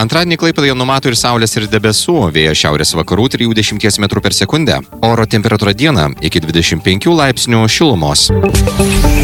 Antradienį Klaipėdoje numato ir saulės ir debesų, vėjas šiaurės vakarų 3–10 metrų per sekundę. Oro temperatūra dieną iki 25 laipsnių šilumos.